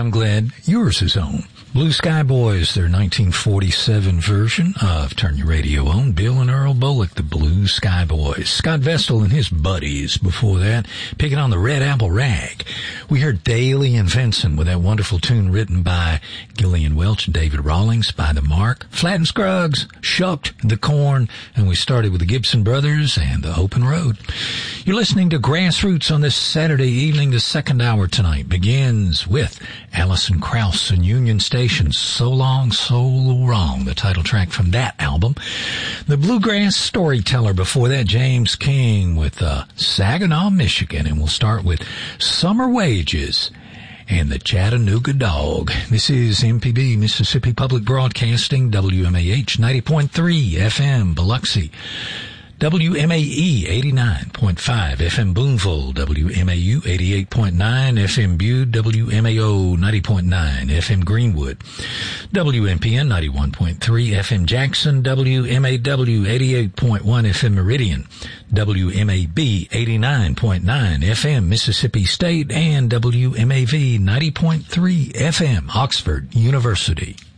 I'm glad yours is on. Blue Sky Boys, their 1947 version of Turn Your Radio On. Bill and Earl Bullock, the Blue Sky Boys. Scott Vestal and his buddies before that, picking on the Red Apple Rag. We heard Daly and Vincent with that wonderful tune written by Gillian Welch and David Rawlings, By the Mark. Flatt and Scruggs, Shucked the Corn, and we started with the Gibson Brothers and the Open Road. You're listening to Grassroots on this Saturday evening. The second hour tonight begins with Alison Krauss and Union Station's So Long, So Wrong, the title track from that album. The Bluegrass Storyteller before that, James King with Saginaw, Michigan. And we'll start with Summer Wages and the Chattanooga Dog. This is MPB, Mississippi Public Broadcasting, WMAH 90.3 FM, Biloxi. WMAE 89.5 FM Boonville, WMAU 88.9 FM Butte, WMAO 90.9 FM Greenwood, WMPN 91.3 FM Jackson, WMAW 88.1 FM Meridian, WMAB 89.9 FM Mississippi State, and WMAV 90.3 FM Oxford University.